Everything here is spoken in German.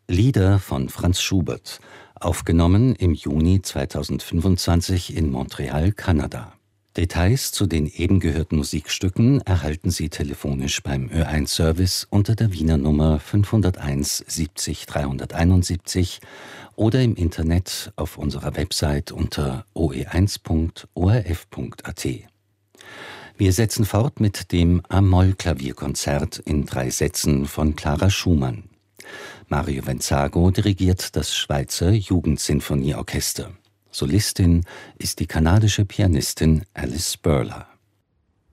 Lieder von Franz Schubert, aufgenommen im Juni 2025 in Montreal, Kanada. Details zu den eben gehörten Musikstücken erhalten Sie telefonisch beim Ö1-Service unter der Wiener Nummer 501 70 371 oder im Internet auf unserer Website unter oe1.orf.at. Wir setzen fort mit dem A-Moll-Klavierkonzert in 3 Sätzen von Clara Schumann. Mario Venzago dirigiert das Schweizer Jugendsinfonieorchester. Solistin ist die kanadische Pianistin Alice Spurler.